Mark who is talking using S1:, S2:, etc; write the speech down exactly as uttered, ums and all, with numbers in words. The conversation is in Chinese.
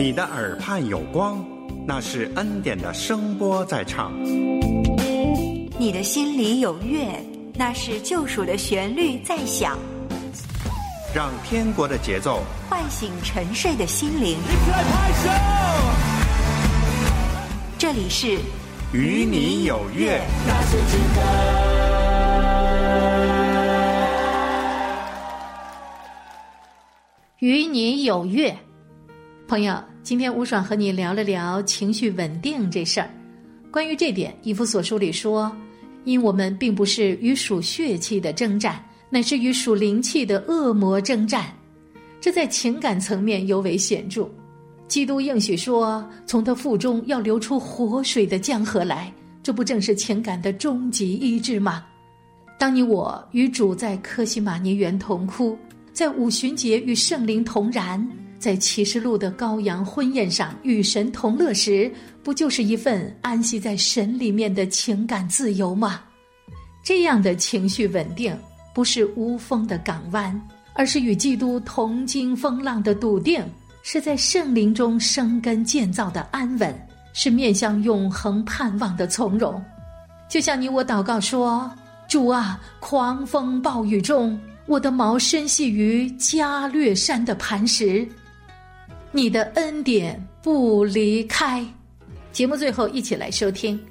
S1: 你的耳畔有光，那是恩典的声波在唱。
S2: 你的心里有乐，那是救赎的旋律在响。
S1: 让天国的节奏
S2: 唤醒沉睡的心灵。这里是
S1: 与你有约。
S3: 与你有约。朋友，今天吴爽和你聊了聊情绪稳定这事儿。关于这点，以弗所书里说，因我们并不是与属血气的征战，乃是与属灵气的恶魔征战。这在情感层面尤为显著。基督应许说，从他腹中要流出活水的江河来，这不正是情感的终极医治吗？当你我与主在客西马尼园同哭，在五旬节与圣灵同燃，在启示录的羔羊婚宴上与神同乐时，不就是一份安息在神里面的情感自由吗？这样的情绪稳定，不是无风的港湾，而是与基督同经风浪的笃定，是在圣灵中生根建造的安稳，是面向永恒盼望的从容。就像你我祷告说，主啊，狂风暴雨中，我的锚深系于加略山的磐石，你的恩典不离开。节目最后一起来收听